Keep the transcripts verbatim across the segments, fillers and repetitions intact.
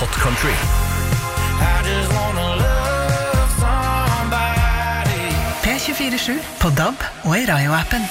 Hot Country. P tjuefire sju på D A B og i Radio-appen.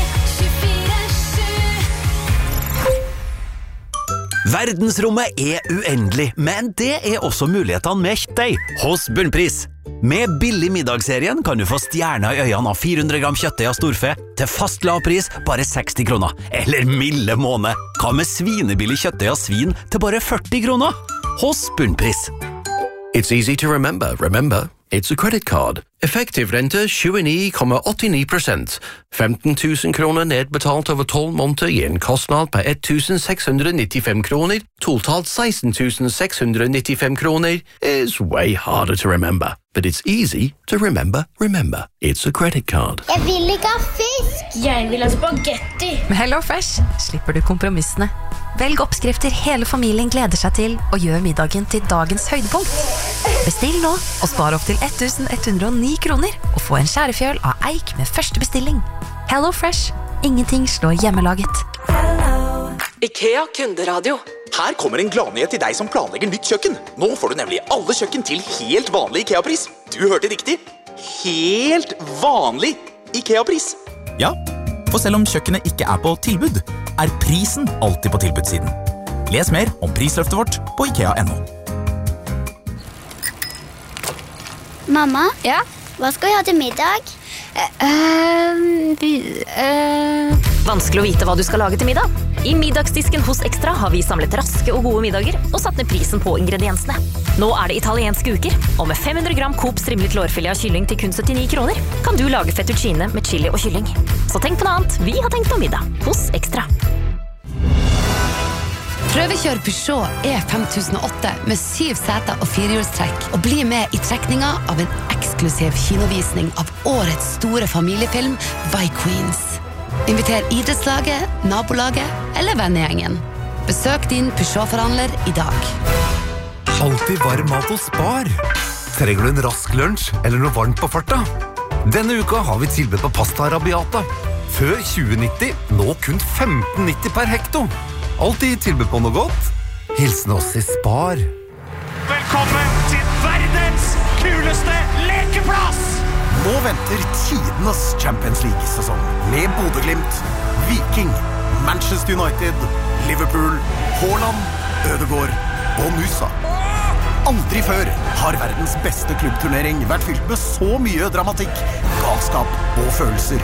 Verdensrommet er uendelig, men det er også mulighetene med kjøttdeig hos Bunnpris. Med billig middagsserien kan du få stjerner i øynene av fire hundre gram kjøttdeig av storfe til fast lav pris bare seksti kroner. Eller milde måned. Hva med svinebillig kjøttdeig av svin til bare førti kroner? Hos Bunnpris. It's easy to remember. Remember, it's a credit card. Effektiv rente tjueni komma åttini prosent. femten tusen kroner nedbetalt over tolv måneder gir en kostnad på ett tusen seks hundre nittifem kroner. Totalt seksten tusen seks hundre nittifem kroner is way harder to remember. But it's easy to remember. Remember, it's a credit card. Jeg vil ikke ha fisk. Jeg vil ha spagetti. Med Hello Fresh slipper du kompromissene. Velg oppskrifter hele familien gleder seg til og gjør middagen til dagens høydepunkt. Bestill nå og spar opp til ett tusen ett hundre og ni kroner og få en skjærefjøl av eik med første bestilling. Hello Fresh. Ingenting slår hjemmelaget. IKEA kunderadio. Her kommer en gladnyhet til deg som planlegger nytt kjøkken. Nå får du nemlig alle kjøkken til helt vanlig IKEA-pris. Du hørte riktig. Helt vanlig IKEA-pris. Ja, for selv om kjøkkenet ikke er på tilbud, er prisen alltid på tilbudssiden. Les mer om prisløftet vårt på ikea punktum no. Mamma? Ja? Hva skal vi ha til middag? Uh, uh... Vanskelig å vite hva du skal lage til middag. I middagsdisken hos Extra har vi samlet raske og gode middager og satt ned prisen på ingrediensene. Nå er det italienske uker, og med fem hundre gram Coop strimlet lårfilet av kylling til kun syttini kroner, kan du lage fettuccine med chili og kylling. Så tenk på noe annet. Vi har tenkt på middag hos Extra. Prøvekjør Peugeot E fem tusen og åtte med syv seter og firehjulstrekk, og bli med i trekninga av en eksklusiv kinovisning av årets store familiefilm Vi Queens. Inviter idrettslaget, nabolaget eller vennegjengen. Besøk din Peugeot-forhandler i dag. Alltid varm mat hos Spar. Trenger du en rask lunsj eller noe varmt på farta? Denne uka har vi tilbud på pasta arrabbiata. Før tjue nitti, nå kun femten nitti per hekto. Alltid tilbud på noe godt. Hilsen oss i Spar. Velkommen til verdens kuleste lekeplass! Nå venter tidenes Champions League-sesong med Bodø/Glimt, Viking, Manchester United, Liverpool, Haaland, Ødegaard og Nusa. Aldri før har verdens beste klubbturnering vært fylt med så mye dramatikk, galskap og følelser.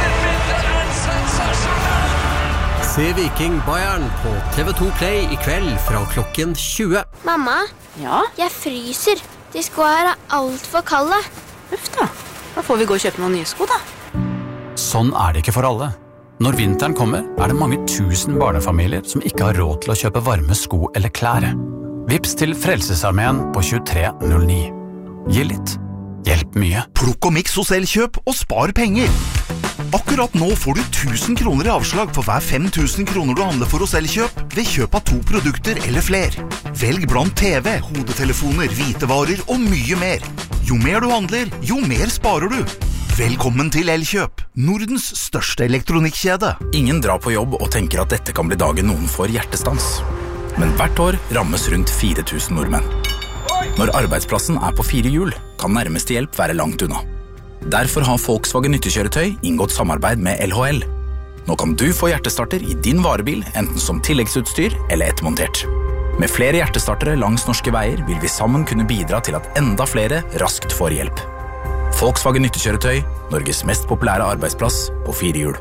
Se Viking Bayern på T V to Play i kveld fra klokken tjue. Mamma? Ja? Jeg fryser. De skoene her er alt for kalde. Uff da. Da får vi gå og kjøpe noen nye sko da. Sånn er det ikke for alle. Når vinteren kommer, er det mange tusen barnefamilier som ikke har råd til å kjøpe varme sko eller klær. Vips til Frelsesarmeen på tjuetre null ni. Gi litt. Hjelp mye. Plukk og mix hos Elkjøp og spar penger. Akkurat nå får du tusen kroner i avslag for hver fem tusen kroner du handler for hos Elkjøp ved kjøp av to produkter eller fler. Velg blant T V, hodetelefoner, hvitevarer og mye mer. Jo mer du handler, jo mer sparer du. Velkommen til Elkjøp, Nordens største elektronikkjede. Ingen drar på jobb og tenker at dette kan bli dagen noen får hjertestans. Men hvert år rammes rundt fire tusen nordmenn. Når arbeidsplassen er på fire hjul, kan nærmeste hjelp være langt unna. Derfor har Volkswagen nyttekjøretøy inngått samarbeid med L H L. Nå kan du få hjertestarter i din varebil, enten som tilleggsutstyr eller ettermontert. Med flere hjertestartere langs norske veier vil vi sammen kunne bidra til at enda flere raskt får hjelp. Volkswagen nyttekjøretøy, Norges mest populære arbeidsplass på fire hjul.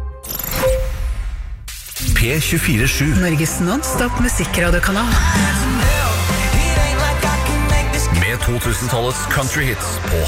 P tjuefire sju. Norges non-stop musikkradiokanal. Med to tusen-tallets country hits på